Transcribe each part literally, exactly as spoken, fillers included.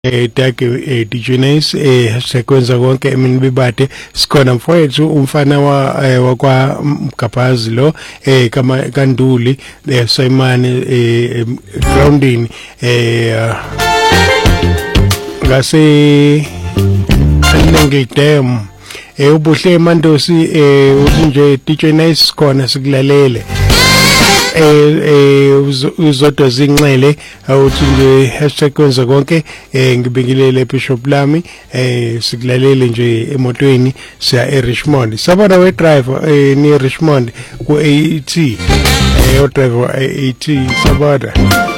eh tag eh D J Nice eh sekwenza konke emini bibade sikhona mfowethu umfana wa wakwa Mgabhazi lo eh kama kaNduli eh Simon eh grounding eh ngase Nengidem eh ubuhle Mandosi eh uthi nje D J Nice khona sikulalele eh uzodwa zinxele awuthi nje hashtag kwenza konke eh ngibingelele Bishop lami eh sikulalele nje emotweni siya eRichmond sabona we driver eh ni Richmond ku A E T eh o driver A E T sabona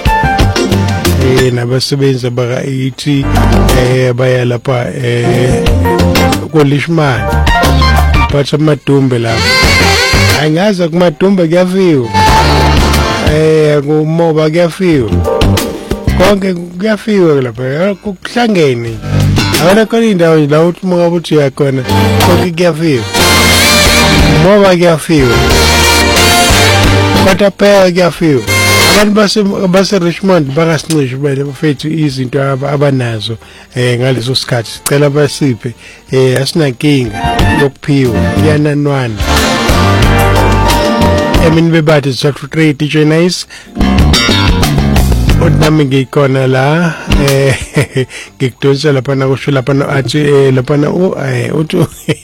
eh nabasebenza baka A E T eh baya lapha eh ku Lishman phatha amadumbe lapha angaza kumadumbe kuyafiwa eh kumoba kuyafiwa konke kuyafiwa lapha kuhlangene awona khona indawo la uthi munga uthi yakona konke kuyafiwa moba kuyafiwa kodwa phela kuyafiwa abantu base base Richmond bangasincishe bele bafethu izinto abanazo eh ngaleso sikhathi sicela basiphe eh asinankinga lokuphiwa yananwana emini bebade sathu three D J Nice odnami ngikhona la eh ngikudonsa lapha na kusho lapha na athi lapha na uthi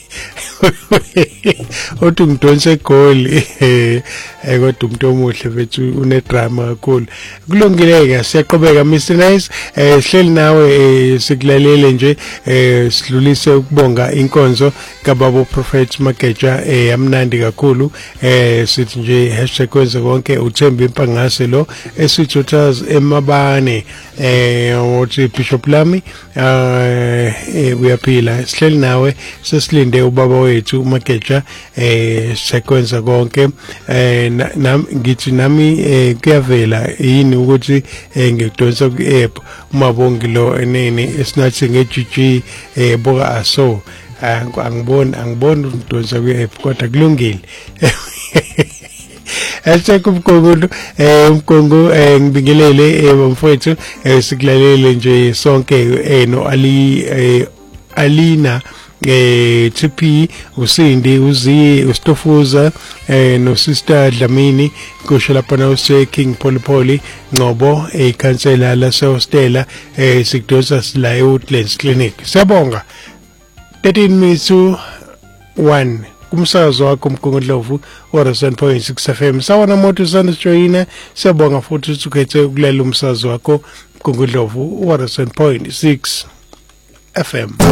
uthi ngidonse goal eh kodwa umuntu omuhle bethu une drama kakhulu kulungileke siyaqhubeka Mister Nice eh hleli nawe sikulalele nje eh sidlulise ukubonga inkonzo kaBaba Prophet Mageja eh amnandi kakhulu eh sithi nje hashtag kwenza konke uThembi Mpangase lo esithuthaza emabane eh uthi Bishop lami eh uyaphila sihleli nawe sesilinde ubaba wethu Mageja eh sekwenza konke eh nami ngithi nami kuyavela yini ukuthi ngidonsa ku app umabongi lo enene esinathi nge G G eh boka aso angiboni angiboni ukudonsa ku app kodwa kulungile Hashtag umkongo eh umkongo eh ngibingelele eh mfowethu sikulalele nje sonke eh no Ali Alina eh T P usindi uzi ustofuza eh no sister Dlamini kusho lapha na use King Polipoli ngobo eh councilor la Stella eh sikudosa sila eWoodlands Clinic siyabonga thirteen minutes to one kumsakazo wakho Mgungundlovu one oh seven point six F M sawana moto sana joina siyabonga futhi ukhethe ukulela umsakazo wakho Mgungundlovu one oh seven point six F M.